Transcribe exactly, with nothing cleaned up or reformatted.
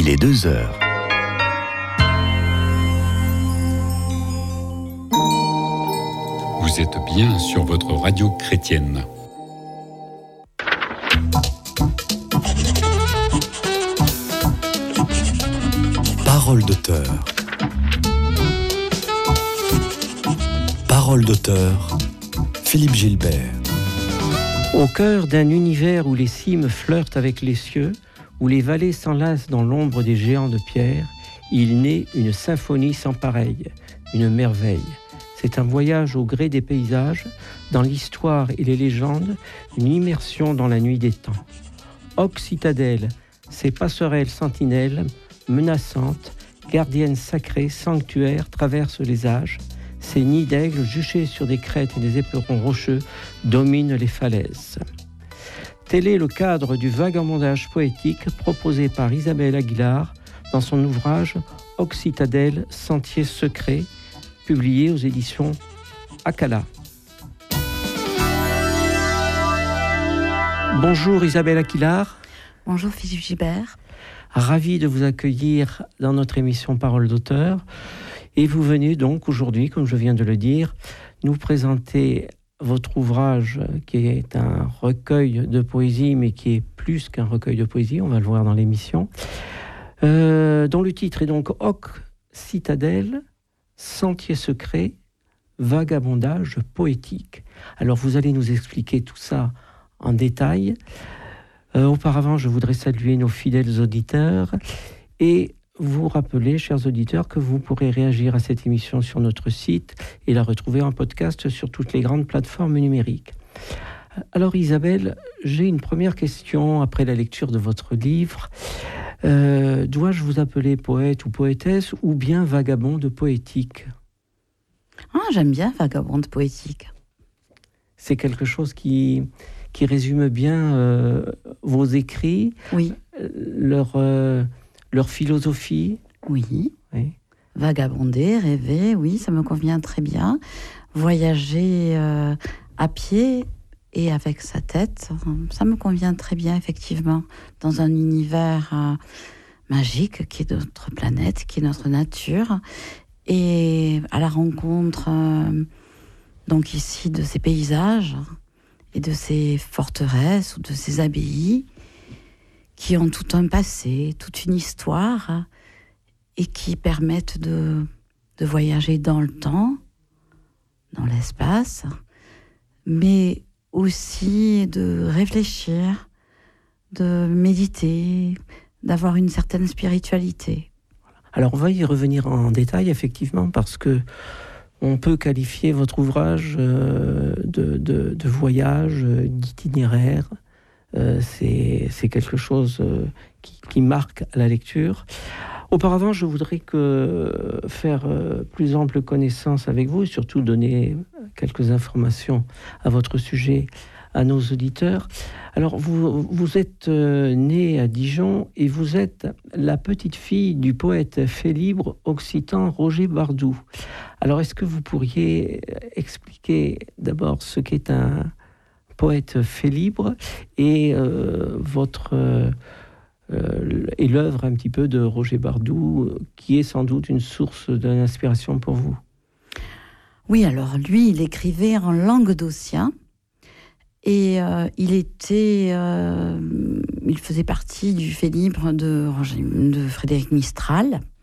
Il est deux heures. Vous êtes bien sur votre radio chrétienne. Parole d'auteur. Parole d'auteur. Philippe Gilbert. Au cœur d'un univers où les cimes flirtent avec les cieux, où les vallées s'enlacent dans l'ombre des géants de pierre, il naît une symphonie sans pareille, une merveille. C'est un voyage au gré des paysages, dans l'histoire et les légendes, une immersion dans la nuit des temps. Hoc citadelle, ces passerelles sentinelles, menaçantes, gardiennes sacrées, sanctuaires, traversent les âges. Ces nids d'aigles juchés sur des crêtes et des éperons rocheux dominent les falaises. Tel est le cadre du vagabondage poétique proposé par Isabelle Aguilar dans son ouvrage « Hoc citadelle, sentier secret », publié aux éditions Akala. Bonjour Isabelle Aguilar. Bonjour Philippe Gilbert. Ravi de vous accueillir dans notre émission Parole d'auteur. Et vous venez donc aujourd'hui, comme je viens de le dire, nous présenter votre ouvrage qui est un recueil de poésie, mais qui est plus qu'un recueil de poésie, on va le voir dans l'émission, euh, dont le titre est donc « Hoc citadelle, sentier secret, vagabondage poétique ». Alors vous allez nous expliquer tout ça en détail. Euh, auparavant, je voudrais saluer nos fidèles auditeurs et vous rappeler, chers auditeurs, que vous pourrez réagir à cette émission sur notre site et la retrouver en podcast sur toutes les grandes plateformes numériques. Alors Isabelle, j'ai une première question après la lecture de votre livre. Euh, dois-je vous appeler poète ou poétesse ou bien vagabonde poétique ? Ah, j'aime bien vagabonde poétique. C'est quelque chose qui, qui résume bien euh, vos écrits, oui. leur... Euh, Leur philosophie ? Oui. oui. Vagabonder, rêver, oui, ça me convient très bien. Voyager euh, à pied et avec sa tête, ça me convient très bien, effectivement, dans un univers euh, magique qui est notre planète, qui est notre nature. Et à la rencontre, euh, donc ici, de ces paysages et de ces forteresses ou de ces abbayes, qui ont tout un passé, toute une histoire, et qui permettent de, de voyager dans le temps, dans l'espace, mais aussi de réfléchir, de méditer, d'avoir une certaine spiritualité. Alors on va y revenir en détail, effectivement, parce que on peut qualifier votre ouvrage euh, de, de, de voyage, d'itinéraire. Euh, c'est, c'est quelque chose euh, qui, qui marque la lecture. Auparavant, je voudrais que faire euh, plus ample connaissance avec vous et surtout donner quelques informations à votre sujet à nos auditeurs. Alors, vous, vous êtes euh, née à Dijon et vous êtes la petite fille du poète fait libre occitan Roger Bardou. Alors, est-ce que vous pourriez expliquer d'abord ce qu'est un poète fait libre et euh, votre euh, euh, et l'œuvre un petit peu de Roger Bardou, qui est sans doute une source d'inspiration pour vous. Oui, alors lui, il écrivait en languedocien et euh, il était, euh, il faisait partie du fait libre de, de Frédéric Mistral.